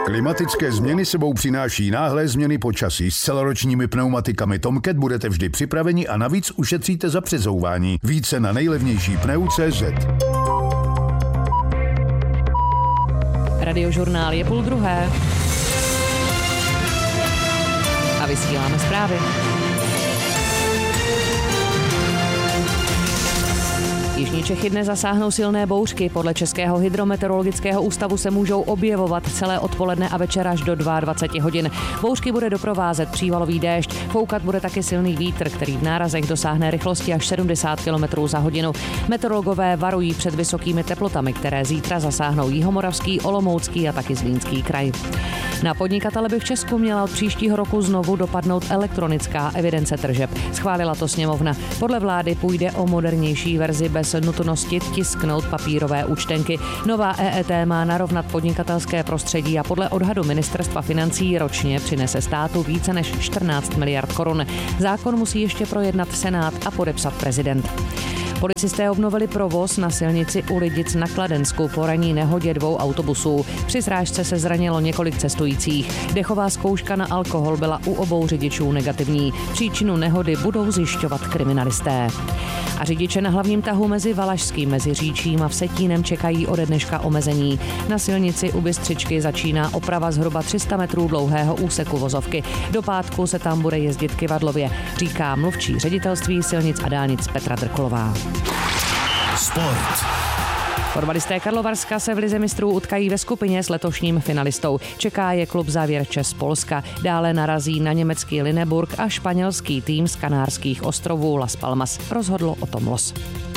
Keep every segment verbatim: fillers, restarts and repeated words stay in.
Klimatické změny sebou přináší náhlé změny počasí. S celoročními pneumatikami Tomcat budete vždy připraveni a navíc ušetříte za přezouvání. Více na nejlevnější pneu tečka cé zet. Radiožurnál je půl druhé. A vysíláme zprávy. Jižní Čechy dnes zasáhnou silné bouřky. Podle Českého hydrometeorologického ústavu se můžou objevovat celé odpoledne a večer až do dvacet dva hodin. Bouřky bude doprovázet přívalový déšť. Foukat bude taky silný vítr, který v nárazech dosáhne rychlosti až sedmdesát kilometrů za hodinu. Meteorologové varují před vysokými teplotami, které zítra zasáhnou Jihomoravský, Olomoucký a taky Zlínský kraj. Na podnikatele by v Česku měla od příštího roku znovu dopadnout elektronická evidence tržeb. Schválila to sněmovna. Podle vlády půjde o modernější verzi bez nutnosti tisknout papírové účtenky. Nová E E T má narovnat podnikatelské prostředí a podle odhadu ministerstva financí ročně přinese státu více než čtrnáct miliard korun. Zákon musí ještě projednat Senát a podepsat prezident. Policisté obnovili provoz na silnici u Lidic na Kladensku po ranní nehodě dvou autobusů. Při srážce se zranilo několik cestujících. Dechová zkouška na alkohol byla u obou řidičů negativní. Příčinu nehody budou zjišťovat kriminalisté. A řidiče na hlavním tahu mezi Valašským, mezi Říčím a Vsetínem čekají ode dneška omezení. Na silnici u Bystřičky začíná oprava zhruba tři sta metrů dlouhého úseku vozovky. Do pátku se tam bude jezdit kyvadlově, říká mluvčí ředitelství silnic a dálnic Petra Drkulová. Sport. Fotbalisté Karlovarska se v lize mistrů utkají ve skupině s letošním finalistou. Čeká je klub Závěrče z Polska. Dále narazí na německý Lüneburg a španělský tým z Kanárských ostrovů Las Palmas. Rozhodlo o tom los.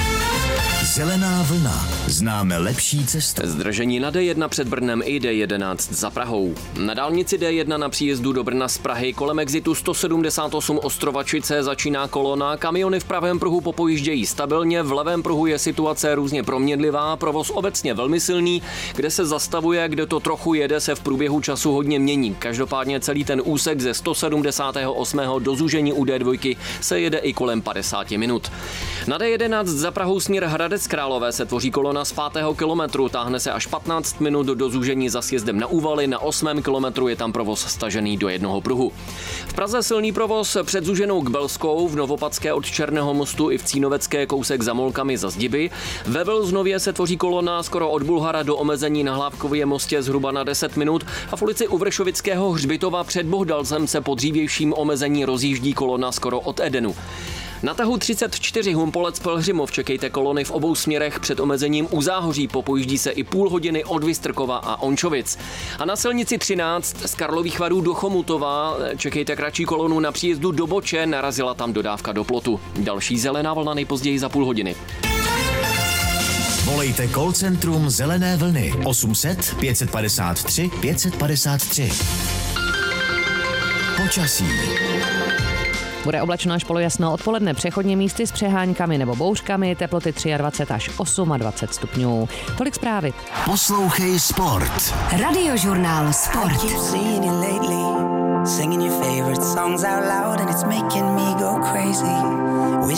Zelená vlna. Známe lepší cestu. Zdržení na D jedna před Brnem i D jedenáct za Prahou. Na dálnici D jedna na příjezdu do Brna z Prahy kolem exitu sto sedmdesát osm Ostrovačice začíná kolona. Kamiony v pravém pruhu popojíždějí stabilně, v levém pruhu je situace různě proměnlivá, provoz obecně velmi silný, kde se zastavuje, kde to trochu jede, se v průběhu času hodně mění. Každopádně celý ten úsek ze sto sedmdesát osm do zúžení u D dva se jede i kolem padesát minut. Na D jedenáct za Prahou směr Hradec Králové se tvoří kolona z pátého kilometru, táhne se až patnáct minut do zúžení za sjezdem na Úvaly, na osmém kilometru je tam provoz stažený do jednoho pruhu. V Praze silný provoz před zúženou k Belskou, v Novopadské od Černého mostu i v Cínovecké kousek za Molkami za Zdiby. Ve Vlznově se tvoří kolona skoro od Bulhara do omezení na Hlávkově mostě zhruba na deset minut a v ulici u Vršovického hřbitova před Bohdalcem se po dřívějším omezení rozjíždí kolona skoro od Edenu. Na tahu třicet čtyři Humpolec Pelhřimov čekejte kolony v obou směrech před omezením u Záhoří, popojíždí se i půl hodiny od Vystrkova a Ončovic. A na silnici třináct z Karlových Varů do Chomutova čekejte kratší kolonu na příjezdu do Boče, narazila tam dodávka do plotu. Další zelená vlna nejpozději za půl hodiny. Volejte call centrum Zelené vlny osm set pět padesát tři pět padesát tři. Počasí. Bude oblačno až polojasno, odpoledne přechodně místy s přeháňkami nebo bouřkami, teploty dvacet tři až dvacet osm stupňů. Tolik zprávy. Poslouchej Sport. Radiožurnál Sport.